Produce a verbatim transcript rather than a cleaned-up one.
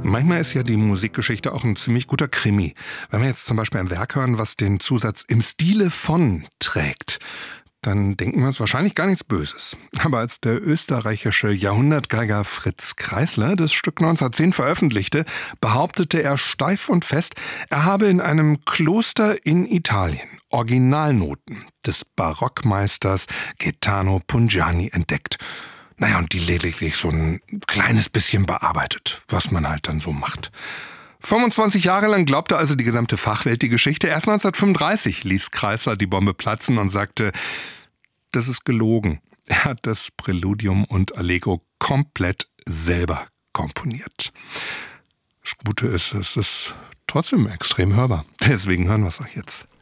Manchmal ist ja die Musikgeschichte auch ein ziemlich guter Krimi. Wenn wir jetzt zum Beispiel ein Werk hören, was den Zusatz „im Stile von“ trägt, dann denken wir uns wahrscheinlich gar nichts Böses. Aber als der österreichische Jahrhundertgeiger Fritz Kreisler das Stück neunzehnhundertzehn veröffentlichte, behauptete er steif und fest, er habe in einem Kloster in Italien Originalnoten des Barockmeisters Gaetano Pungiani entdeckt. Naja, und die lediglich so ein kleines bisschen bearbeitet, was man halt dann so macht. fünfundzwanzig Jahre lang glaubte also die gesamte Fachwelt die Geschichte. Erst neunzehnhundertfünfunddreißig ließ Kreisler die Bombe platzen und sagte, das ist gelogen. Er hat das Präludium und Allegro komplett selber komponiert. Das Gute ist, es ist trotzdem extrem hörbar. Deswegen hören wir es euch jetzt.